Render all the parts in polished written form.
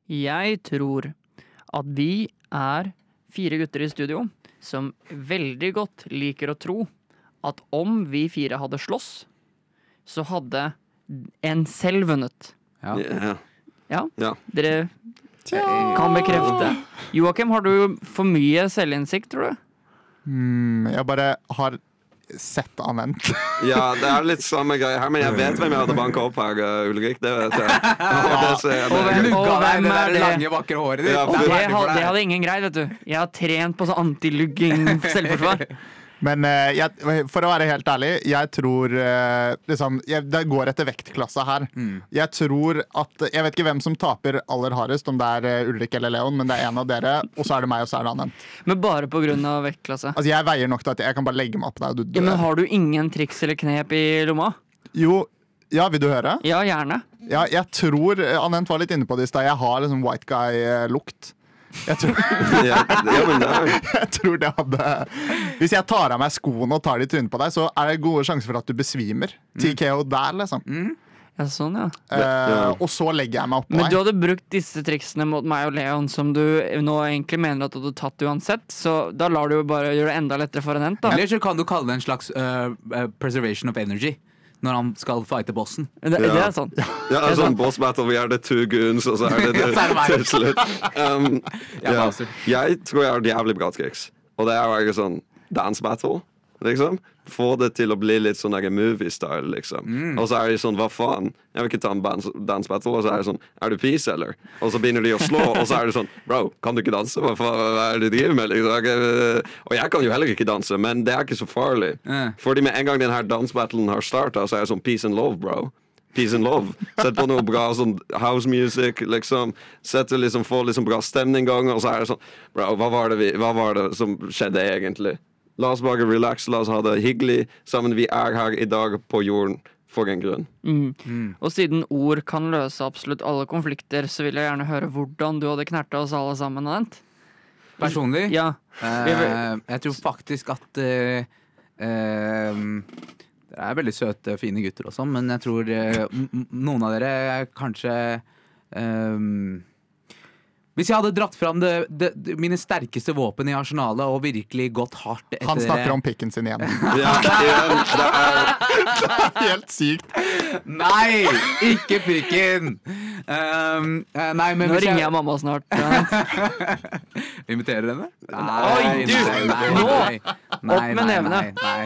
Jeg tror at vi 4 gutter i studio som veldig godt liker å tro at om vi 4 hadde slåss, så hadde en selv vunnet. Ja, dere kan bekrefte. Joakim, har du for mye selvinnsikt, tror du? Jeg bare har sett anvendt. Ja, det litt samme greie her, men jeg vet hvem jeg hadde banket opp her, Ulrik. Det vet jeg. Og hvem det lange, vakre håret ditt. Ja, det hadde ingen greid, vet du. Jeg har trent på sånn antilugging selvforsvar. Men for å være helt ærlig, jeg tror det går etter vektklasse her. Jeg tror at, jeg vet ikke hvem som taper aller hardest, om det Ulrik eller Leon, men det en av dere, og så det meg, og så det annet. Men bare på grunn av vektklasse? Altså, jeg veier nok til at jeg kan bare legge meg opp der. Ja, men har du ingen triks eller knep i lomma? Jo, ja, vil du høre? Ja, gjerne. Ja, jeg tror, Anent var litt inne på det i sted, jeg har liksom white guy-lukt. Jeg tror det hadde. Hvis jeg tar av meg skoene og tar de i trynet på deg, så det gode sjanser for at du besvimer. TKO der, liksom. Ja, sånn, ja. Og så legger jeg meg opp på Men du hadde brukt disse triksene mot meg og Leon som du nå egentlig mener at du hadde tatt uansett, så da lar du jo bare gjøre det enda lettere for en ent, da. Eller så kan du kalle det en slags preservation of energy når han skal fighte bossen. Det sånn. Ja, sånn boss battle, vi det 2 goons, og så det til slutt. Jeg tror jeg har et jævlig bra triks, og det jo ikke sånn dance battle, liksom. Få det til å bli litt sånn movie-style, liksom. Og så det sånn, hva faen? Jeg vil ikke ta en dance battle, og så det sånn, du peace, eller? Og så begynner de å slå, og så det sånn, bro, kan du ikke danse? Hva faen det du driver med, liksom? Og jeg kan jo heller ikke danse, men det ikke så farlig. Fordi med en gang den her dance-battlen har startet, så det sånn peace and love, bro. Peace and love. Sett på noe bra sånn house music, liksom. Få liksom bra stemning gang, og så det sånn, bro, hva var det som skjedde egentlig? La oss bare relax, la oss ha det hyggelig sammen. Vi her i dag på jorden for en grunn. Og siden ord kan løse absolutt alle konflikter, så vil jeg gjerne høre hvordan du hadde knertet oss alle sammen, Anent. Personlig? Ja. Jeg tror faktisk at dere veldig søte, fine gutter og sånn, men jeg tror noen av dere kanskje hvis jeg hadde dratt fram mine sterkeste våpen i arsenalet og virkelig gått hardt etter Han snakker om pikken sin igjen. Ja, det helt sykt. Nei, ikke pikken. Nei, men nå ringer jeg mamma snart. Inviterer henne? Oi, du! Nå! Opp med nevene.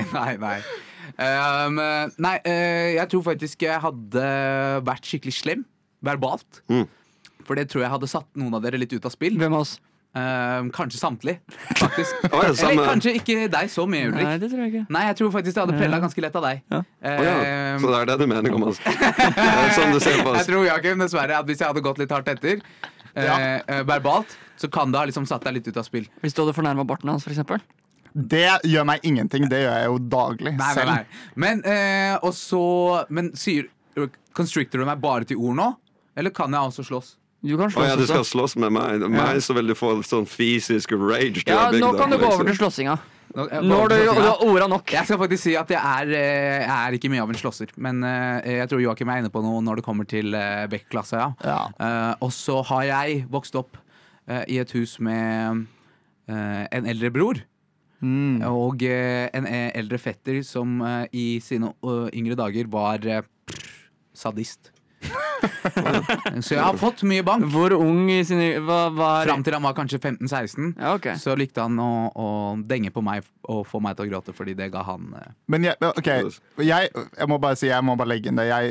Nei, jeg tror faktisk jeg hadde vært skikkelig slem verbalt. For det tror jeg hadde satt noen av dere litt ut av spill. Hvem av oss? Kanskje samtlige, faktisk. Eller kanskje ikke deg så mye, Ulrik. Nei, det tror jeg ikke. Nei, jeg tror faktisk det hadde prellet ganske lett av deg. Så det det du mener, Thomas. Sånn du ser på oss. Jeg tror, Joakim, dessverre, at hvis jeg hadde gått litt hardt etter verbalt, så kan det ha liksom satt deg litt ut av spill. Hvis du hadde fornærmet barten hans, for eksempel? Det gjør meg ingenting, det gjør jeg jo daglig selv. Men constricter du meg bare til ord nå? Eller kan jeg også slåss? Du kan slåss du skal slåss med meg. Så vil du få sånn fysisk rage. Ja, nå kan du gå over til slåssinga. Nå har du ordet nok. Jeg skal faktisk si at jeg er ikke mye av en slåsser. Men jeg tror Joakim inne på noe når det kommer til Beck-klasse. Og så har jeg vokst opp i et hus med en eldre bror. Og en eldre fetter som i sine yngre dager var sadist. Så jeg har fått mye bank. Hvor ung i sine Fram til han var kanskje 15-16. Ja, okay. Så likte han å denge på meg og få meg til å gråte, fordi det ga han Men jeg må bare si, jeg må bare legge inn det.